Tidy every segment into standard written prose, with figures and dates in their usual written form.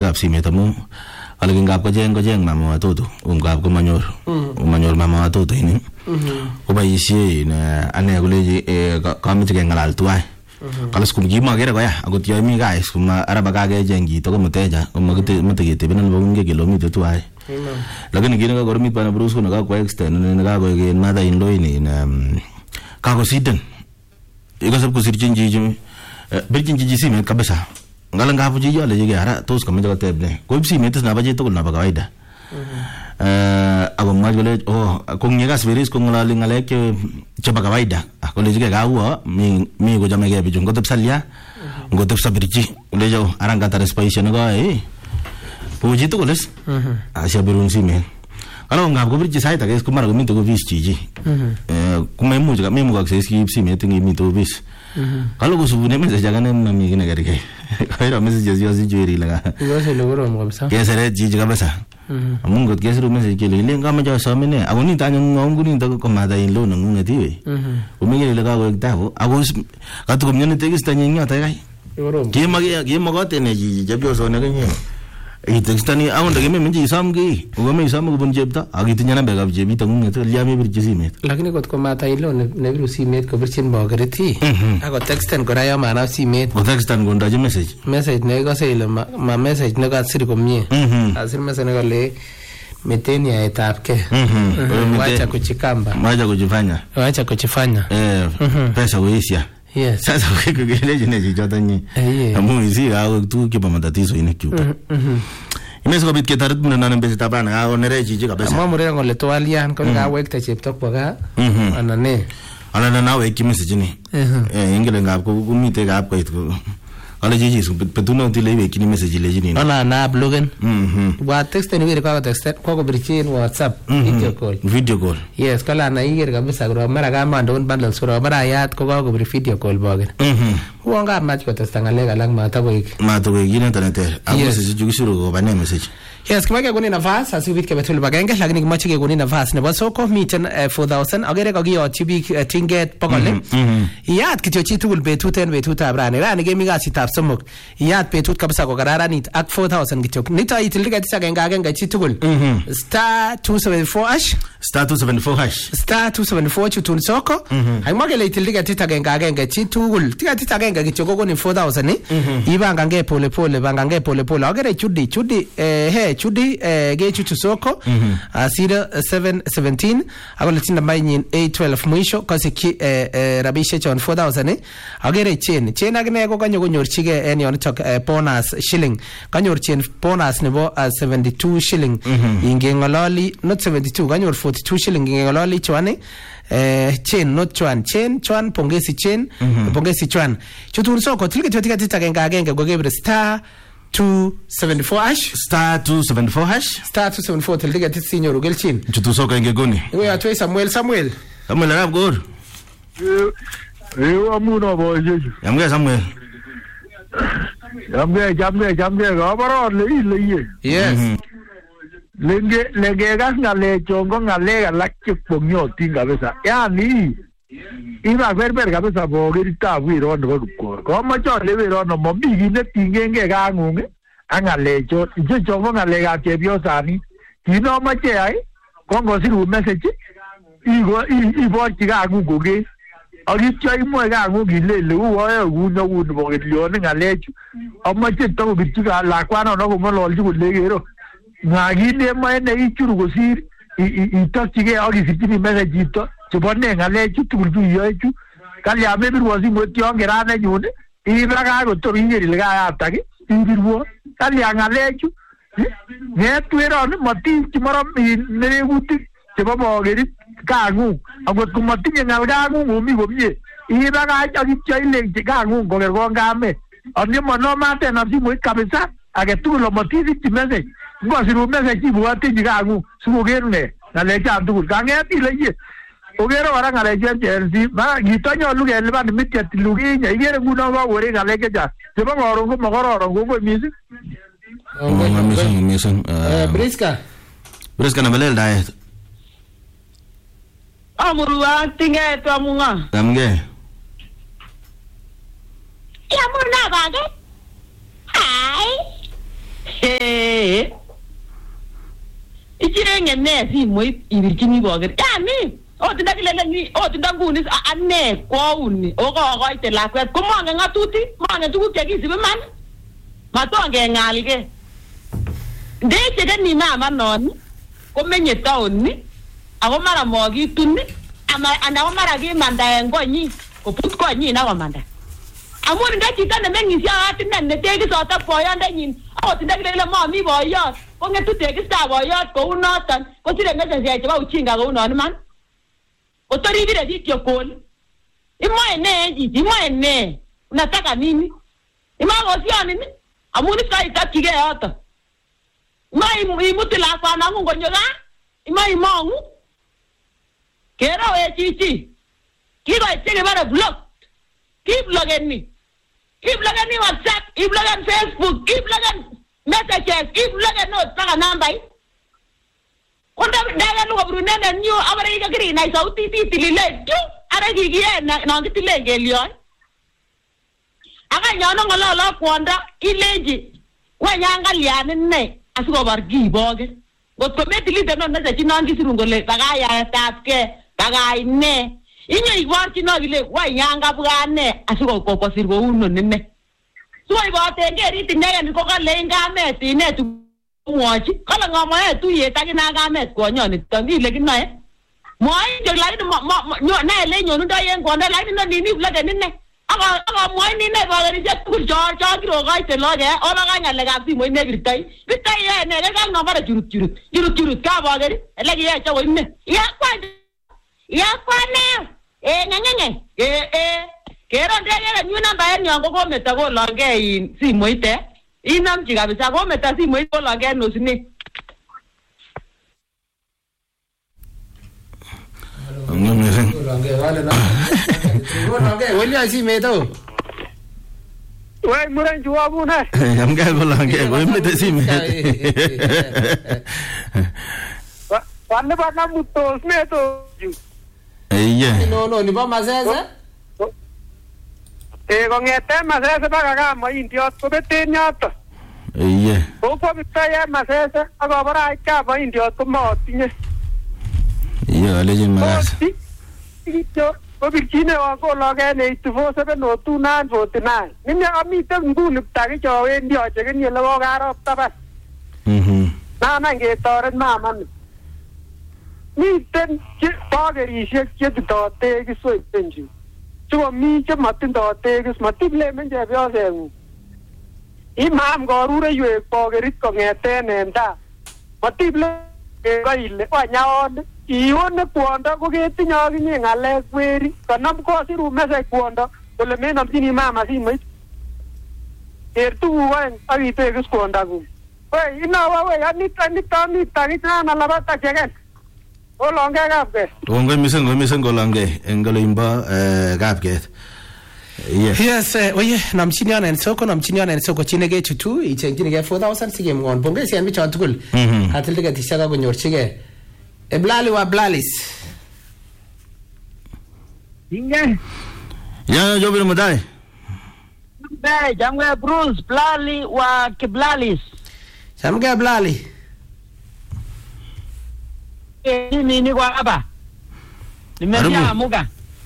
ab simet amu ale ngap ko jeng mama watoto ngap ko manyor mama watoto ini ko boisie ane kuleji kamiti ke ngalal tuai kala skum gima gere ko ya agot yo mi guys kuma araba ka ge jengi to ko muteja ko magite mutegete binan bonge kilomita tuai lakini gine ka gormit pana bruce ko na ko extend ne ka ko ge mother in law ni ka ko siden iko sab ko sirjin jiji birjin jiji simet kabisa ngala ngapu ji yo le ji ara tos ko menjaga teble ko simet na baje to na ba kawaida ako magole ko ngiga sveris ko ngala ngale ke chaba kawaida ako le ji ga huwa mi ko jame ge bijun ko tep salya ngo tep sabirji le jo aranga ta respaisha no ga puji to koles asya birun simet kalau ngap ko birji sai ta ke ko mar ko mi to ko vis ji kuma mu ga akses ki simet ngi mi to vis kalau ko subune message jaga ne mami gina gari ke kaira message yo si jeri laga yo se logro mo kabisa ke sere ji jaga basa amungo ke sere message ke le ngama ja sa mene ako ni tanya ngom guni to ko mada in lo nang ngati we o mi le laga ko tabo ako ka to community ke stanya nya ta kai ke ma te ne ji jabyo so ne ke itextani awon da game minji samgi ugame samu bun jebta agitinya na bega jebi tangun to liame birji simet lakini kot ko mata ilo ne biru simet ko birchin bogeriti ako texten ko raya mana simet o texten go ndaje message ne go se ma message ne ga sir ko mie asir message ne ga le meteni ya etapke wacha kuchifanya pesa uisia yes sasa ukikugeleje ne jijotanyi amu isi au tu kipa matatizo ine kiupa imeso bit ketarut mun nan mbese tabana au nereji jiga besa amu mure ngole to alian ko ga wekta cheptok boga anane nawe kimese ni ingele ngap ko kumite gap ko itu ala jiji su petuno tile we kini message le jini ana na blogen wa text ni wir ko text ko birchin whatsapp video call yes kala na iger kabisa gro mara ga mando un bundle sura bara yat ko bir video call bogen wonga match ko text ngale galang mata ko gine tanete message jugi suru go bane message yes kama ke guni nafas asubit ke betul bagenge lakini kama chike guni nafas ne baso ko miten 4000 agere ko giyo tibi tinget pagole yat kityo chitul betut abrane rani ge miga sitap somok yat betut kabisa ko gararani ak 4000 kityo nita itilga tisa genga chitul star 274 hash star 274 chutun soko hay magele itilga tita genga chitul tiga tita genga kityo ko ni 4000 ibanga nge pole agere chudi chudi ge chutu soko asira 717 agole tinda mayin 812 mwisho kasi ki rabishe chon 4000 agere chen agne ko kanyo konyorchige en yon tok bonus shilling kanyor chen bonus nebo 72 shilling inge ngololi not 72 kanyor 42 shilling inge ngololi chwane chen not chwan pongesi chwan chutun soko tilike tita genga go gebre star 274 hash tildiga tsinyo rugelchin chutu soka ingegoni we atwe Samuel arab gor amuno bojeju Samuel jamge gabaro le yes lenge gas ngale chongo ngale galak pongyo tinga besa yani iba berber kabisa bogerita wiro ndo ko ko macho le wiro no mombi ne tingenge ga ngunge angale cho chongo ngale ga chebio sani kino mache ai kongo siru message ibo tiga ngugoge agi chai mo ga ngugi le wo no bo lio ne ngale chu amache to bitiga la kwano no ko lo ju le gero ngagi ne ma ne ichuru go sir to tige agi sitini message to chubone ngale chutul ju yechu kali ame birwosi motyo ngerane nyune ibra go to ingeri lega ataki ibirwo kali ngale chu ne twero ne mati chimara ne guti chebo geri kangu agot kumati ngalga ngu mi gomye ibra ga agi chaile kangu go gergo ngame ani mono mate na si mo kabisa age tu lo mati ti message ngo siru message ibwati jigangu sugerne ngale cha tu gange ti leye ogero wara ngale jensi ba gitonyo luge liba ni mitia tilugi nya igere nguno ba wore ngale keja sebo ngoro ngo magoro ngo misi mison briska na belel dae amurua tinge to amunga kamge ya murna bage ai itinye ne simoit ibirchini boger yani otinda kilele ni otinda nguni ane kwauni okokoite lakwet komonge ngatuti mange tuguk chekisibe man matonge ngalge ndeche keni mama non komenye town ni ako mara mokituni ama ana mara kimanda engonyi koput konyi na komanda amun ndachita nemengisia atinen netekisota boyondenyin otinda kilele mami boyot kongetu tekista boyot kou noton kosire message chebo uchinga kou non man otori vile vityo kol imoe ne unataka nini imagosiani ni amuni sikaitaki ge yoto imutila sana mungu nyoga imongu kero we chichi kiko cheke bara blog keep logging WhatsApp keep logging Facebook keep logging messages keep logging notes saka namba onda daga nuko brunene nyo abare iga kiri na sauti tilile tu ara gigie na ngitile gelio aka nyono ngololo kwonda ileji wanyanga liane ne asiko bargi boge gotko metilite no na chinon kisirungole bagaya tapke bagay ne inyo iborchi no gile wanyanga bugane asiko kokosir go uno nene so ibote ngeri tinege ko kale ngame tine tu mwachi kala ngama tuye takina gamet kwonyoni tandile kinae moi je lakini nyo na le nyonu da yen konda lakini no nini blade nene aga moi ni ne ba ri je tu jo kiro gaite loge ola ganya le gasi moi ne gritai bitai ye ne ga ngama jurut ka ba gari legi ye chawo inne ya kwa ne ngenge kero ndege nyu namba yen nyongo ko meta ko longe si moite inamchi kabisa ko meta si moite ko longe no sini Wali asi meto. Wei muren juabu na. Amga ko longe ko meta si me. Wanne bana mutos meto. No ni ba masese. Kongete masese baka kama indiot ko beten yoto. Ko bitaya masese akobara kama indiot ko motinye. Alejin magas. Ito ko birchine wa ko loge ne 2470249. Nini amite nguni ptaki cho wendi oche kenye lo garop tapas. Na ngetoret mama ni. Miten bogerisiek chetitote kisoitenju. Chuko mi che matindo tekis matible men chepyosengu. Imam korure ywe bogerit kongeten enda. Matible koile wanyaon ione kwondo ko ketinye akinye ngalek weri kanam kosiru message kwondo kole menomchini mama simoit. Tuguk oeng akitekis kwondang'ung. Wei inawa wei anita kichana labata cheken. Olonge kapke. Kongoi mising kolonge eng olimbo kapket. Yes, oye namchini ana en soko chinege chutu ichenjinige 4000 sigemwon pongezi en bichon tugul. Atilike tishaka konyorchige. Eblali wa Blalis. Inge. Ya jobir mudai. Jamwe Bruce Blali wa Kiblalis. Jamge Blali. Mimi kwa hapa. Nimejia muga.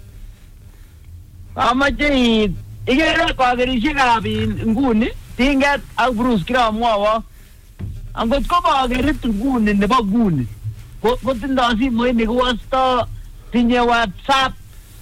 Amaje igere kwa gerishika bi nguni tinget au Bruce kira mwawa. Angot ko ba gerit nguni ne ba nguni. Ko tinda si mo ni ko sta tinye WhatsApp.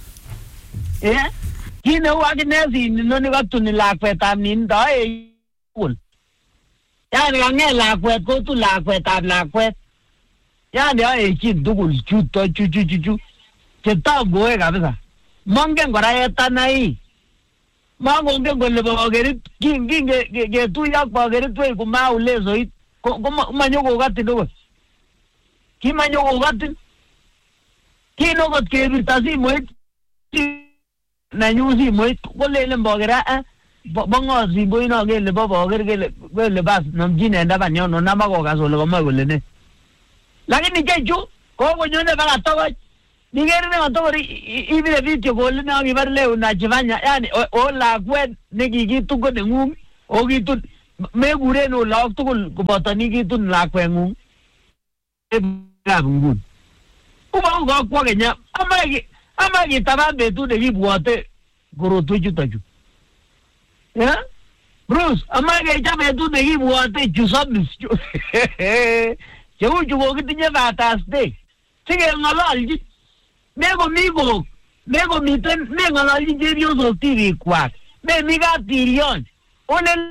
Kine wa ginezi no ni gatu ni lakwet amin da kul. Yani nge lakwet ko tu lakwet ab lakwet. Yani chit dugul chuto chu. Cheta goe kabisa. Mongen kora yetanai. Mongen kole bogerit kinge tu yak bogerit we kuma ulezo it. Manyo ko gati dogo. Ki manyo ko gati. Ki no got ke birtasi moit. Na nyusi moit ko le bogera bongo si boy no gele boger gele bas namjine ndaba nyono namba ko gasolo ko magole ne. Lakini jeju ko nyone baka togo nigeri ne matori ibile video gole na ngibarle unajifanya yani ola kwen negigitu ko ngum o gitu megure no lak tugul ko botani gitu lakwe ngum nguni uba kwa Kenya amagi tarambe tu de gibwate gorotu chutachu ya Bruce amagi jabe tu de gibwate chusabis Cheu chugo kitinye batasde sige ngalalji nego miten me ngalalji jebioso TV kwak me miga tirion onen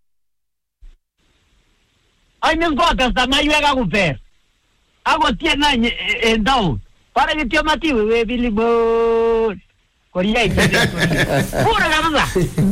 ay mis gotas tamayo haga guper hago tiena en down para que tío Mativo we Billy Boy Korea pura gamza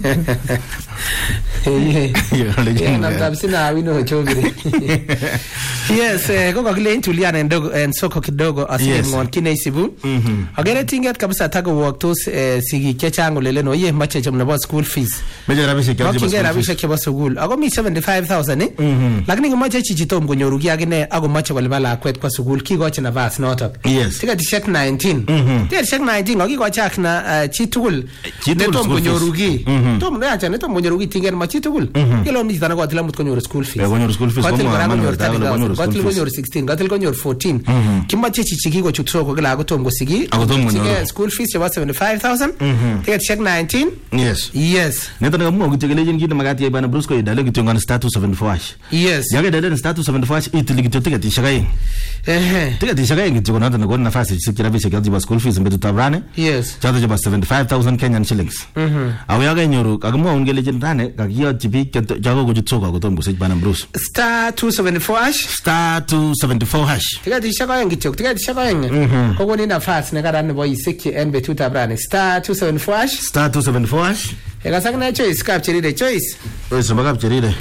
Yes, koko kile intuliana en soko kidogo asimon kineisibu. Agere tinget kabisa tago waktos sigi kechango leleno ye mache jamna ba school fees. Meje rabishe keba school. Ago mi 75,000 lakini ngomache chichito mgonyoru gi agine ago mache walibala kwet kwa school kigoche na vas notok. Yes. Tiga t-shirt 19. Tiga t-shirt 19 ogi ko chak na chitugul. Neto mgonyoru gi. Tom no acha neto mgonyoru gi tingen ma chitugul. Kilo mi tana ko atila mut konyoru school fees. Konyoru school fees Gatil konyor 16, gatil konyor 14. Kimache chichiki ko chutsoko kila agotom go sigi. School fees chaba 75,000. Ticket check 19. Yes. Yes. Neto na mo gitele jin kiti magati bana Brusco idale gitonga status 74 hash. Yes. Yaga dale status 74 hash itili ticket shagaye. Ticket shagaye gitiko na na gonna nafasi sikira bishe kazi school fees mbetu tabrane. Yes. Chata jaba 75,000 Kenyan shillings. Awaga nyoru agamo ongele jin rane kagiyo jibi jago go jutsoko agotom go sej bana Brus. Star 274 hash. Star 274 hash. Tiga shaka yengi chok, tiga shaka yengi. Kogo ni nafasi negarane boy isiki enbe tutabrane. Star 274 hash. Star 274 hash. Ega sakna choice capture the choice. Choice ba capture ile.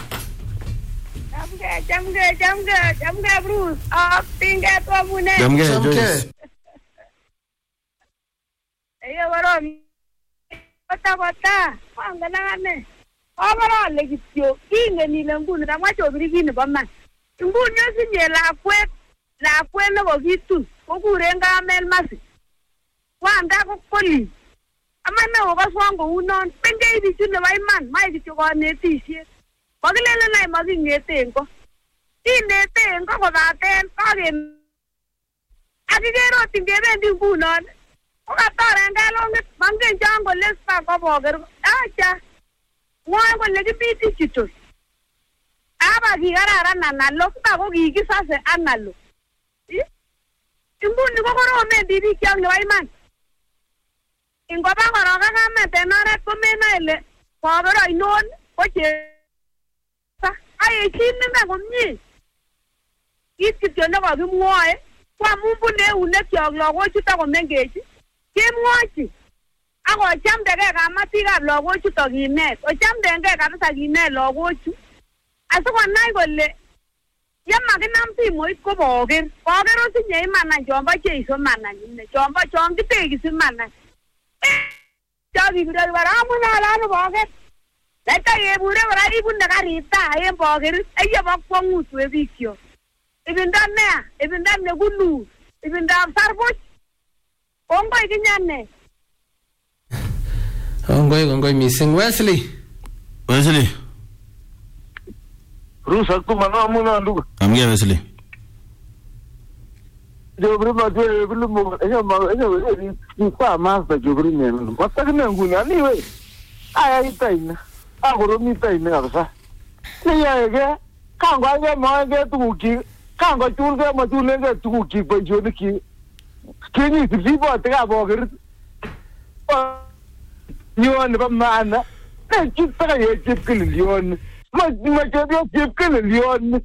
Jamga Bruce. Pinga to mune. Jamga Joyce. Eyo warom. Kota. Pangalane. Amara legitio. Kinge ni lenguni tamwacho birigini baman. Nguni yosinye lakwe nebo kitu kokuren kamel masi wanda ko poli amane okaswan kounon pengei bichu nebo iman mae kityo konetisiet makilele nai making'eten ko kineten ko kobaten kaken akikere ot ingebendi ngunon kokatoren kalong'it mangen chon kole spa koboker acha mwoe kole kibiti chitos aba kikararan analo ko kikisase analo inguni ko koromen biik kyok nebo iman ingoba koroka kamet en oret komeno ile kober oinon ko chesa ayechin ine komie kit kityo nekakimwoe ko amun bune eunekyok lagochuto komengech kemwochi akochamdegei kamatikab lagochuto kinet ochamdengei kabisa kinet lagochu asikonai kole yemakinam simoit ko boker osinye imanan chombo cheiso manan ine chombo chon kitekisi manan chokibiro kora amunalanu boker leta kebure kora ibune karit taa en boker eyebo kwong'ut we bikyok ibindo nea ibindo nekulus ibindab sarbuch kongoi kinyane kongoi missing Wesley Rusa kuma no amuna ndugu. Amgia Wesley. Jobri ma jwe bulu mo ni kwa master jobri ne. Wata kene nguna ni we. Aya itaina. Agoro mi taina kabisa. Ni ya ge kangwa ge mo ge tuki. Kangwa chulge mo chulge tuki po jodi ki. Kini tibo tega boger. Yon ba mana. Ne chitaka ye chipkil yon. Ma jodi chipkil yon.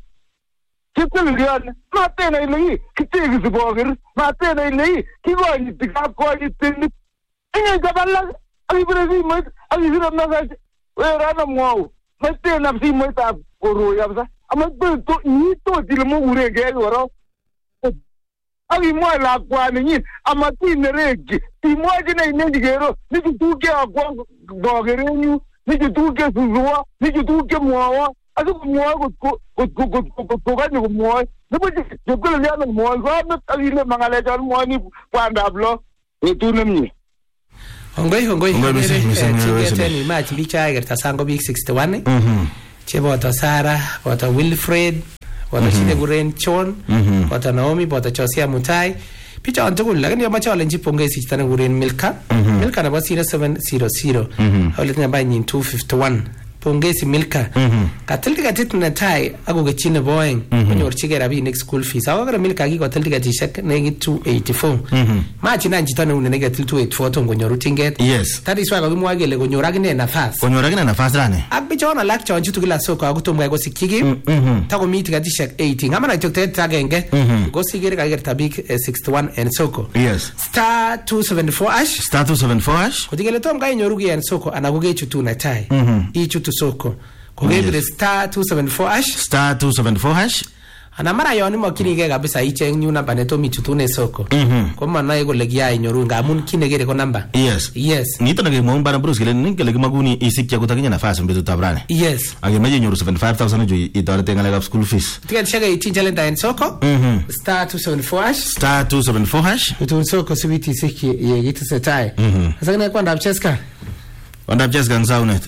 Ma tena ile kitegi ziboger. Ma tena ile kiwani tikako itini. Inge jaballa ali brezi mo ali zira mnasa. Wera na mwao. Ma tena si mo ta koro yabza. Ama to ni to dilmo urege waro. Ali mo la kwa ni ama tinerege. Ti mo jina inengero. Ni tuke akwa bogerenyu. Ni tuke suzuwa. Ni tuke mwawa. Aso kumwoa ko kanyo kumwoa nipo jokolo liano kumwoa ko ile mangaleja kumwoa ni kwanda blo etune mnye Hongoi ni match bicha gerta sango big 61 cheboto Sara boto Wilfred boto chine kuren Chon, boto Naomi, boto Josia Mutai. Pichon tugul lakini yomoche olenji pongezi chito nekuren Milka. Milka nebo 0700 olet namba nyin 251. Pongezi Milka. Katil tiketit netai akoketyi nebo oeng konyorchigei rabinik school fees. Ako kora Milka kikotil tiketishek nekit 284. Machinan chito neune neketil 284 tom konyoru tinget. Yes. Tatiswa kakimwa kele konyor akine nafas. Konyor akine nafas rani. Ak bichon alak chon chutu kila soko ako tom kai kosikyi ki. Takomi tiketishek 80. Ngama na tiket agenge. Kosikere kakerta biik 61 en soko. Yes. Star 274 hash. Star 274 hash. Kotikele tom kai nyoru ki en soko ana kokechutu netai. Ichutu soko kokebire star 274 hash star 274 hash ana mara yon imokyinigei kabisa icheng new number netom ichutune soko komanoe kole kiyai nyoru ngamun kinekere ko number. Yes nito nekemwaun bana Bruce kele kele kimakuni isikya kotakinye nafasi betutab rani. Yes akemeche inyoru 75000 ju itorete ngalekab school fees tiketishek 18 chalenda en soko star 274 hash star 274 hash utun soko sibiti isikyi yekitesetai sasa kine kwandab Cheska Ngsaunet.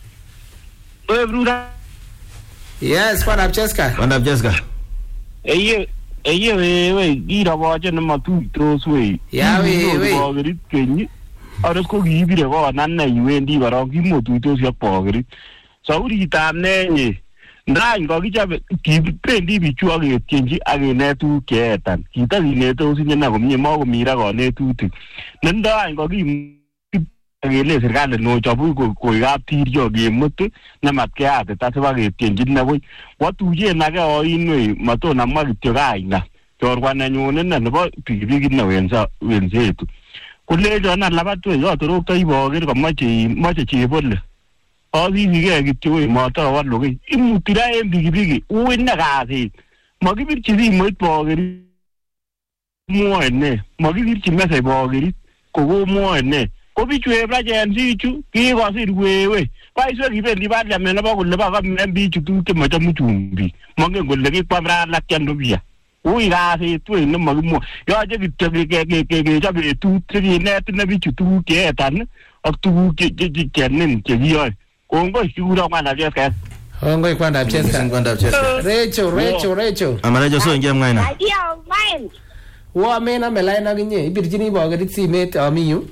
Yes, kwandab Cheska. Eye we iraboche nematuitos we. Ya we. Bogerit kenyi. Ares ko kiibire ko nanne iwendi korok kimotuitos ak bogerit. Sauritab nenye. Ndany kokichobe kibendi bichu ak ketyenji ak kinet tuguk cheetan. Kitakinetos inye na komie makomira kanetutik. Nendany kele serikali no chobu koikab tirio kemut nematkeyate tasiba ketyenjin neboi watuye nage oinwe matona mwa kityo kaina chorwananyun nebo pikipikit ne wensetu kulejon alabatwe yotorokto iboker komoche chebole asisike kityo we matawa lugei imutira en pikipiki uwinne kasit makibirchi simoit bokerit mwoe ne makibirchi message bokerit kokomwoe ne kobichu ebrajen sichu kikosir wewe baiswe kibendi parliament nebo kole ba bichu tuguk chemochomu chumbi mongen kole kikwam ralak chendubia ui kasit we nemakimwa yoche kityo kechob betut chekinet ne bichu tuguk cheetan ak tuguk chenin chekiyoe kongoi kikuro kwandab Cheska. Kongoi kwandab Cheska. Rachel. Amarejo so ingia mwaina. Wo amena melaina ginye ibirchini bogerit simet amiyu.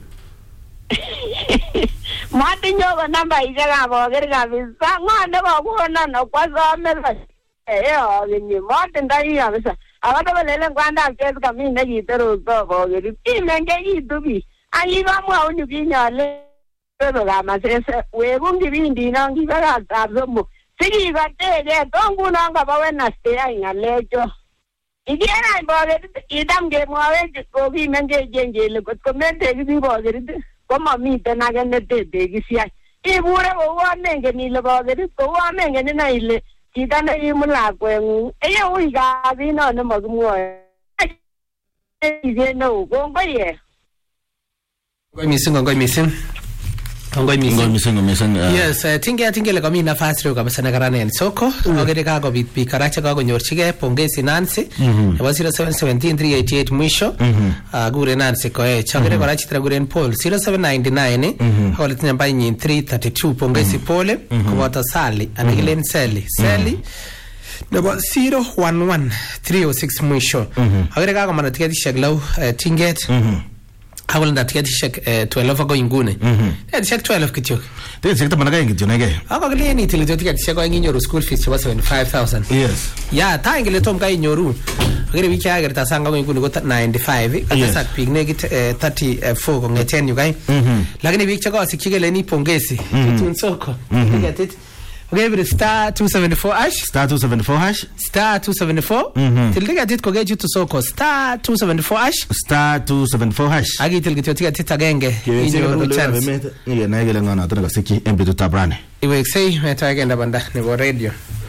Matinyo ko namba ishekab boker kabisa ng'onde kokonon okwasome akinyi matindoi kabisa ako tobelelen kwandab Cheska mi nekiterokto bokerit imengekitu biik ak kikomwaun yukinyole bebekab Masese wekun kibindino kibo kastab somok sikikotegei to ngunon kobo Wednesday any ng'alecho ikienany bokerit kitam kemwowech kokimengechen kele kot kometekisi bokerit komamiten age netetekisiai ibure kouon mengen ile bokerit kouon mengen ina ile chito nekimut lakweng'ung ui kasit no nemakimwoe neo kongoi missing. Yes, tingele kami nafasi leo kabisa nakarana en soko. Agere kakobit biik kora chekakonyorchigei pongezi Nancy nebo 0717-388 mwisho. Gure Nancy Koech. Agere kora chitra guren Paul 0799 akolet namba nyin 332 pongezi Paul koboto Sally anakilen Sally nebo 011-306 mwisho. Agere kakomanda tiketishek low tinget Akolanda tiketishek 12 ako ingune. Tiketishek 12 kityo. Tiketishek 12 kityo nege. Ako kile ni tilito tiketishek ko inyoru school fees chebo 75,000. Yes. Ya taingile tom ka inyoru. Agere wiki agerta sanga ko ingune ko 95. Akasak pig negit 34 kongeten yukai. Lakini wiki chako sikigele ni pongezi. Tutun soko. Tiketit. Okay, with star 274 hash. Star 274 hash. Star 274. Tilika tit koge jutu soko star 274 hash. Star 274 hash. Agi tilika tit agenge. Inyoru chance. Nige na igele ngana tena kasiki embitu tabrane. Iwe sei meta agenda banda nebo radio.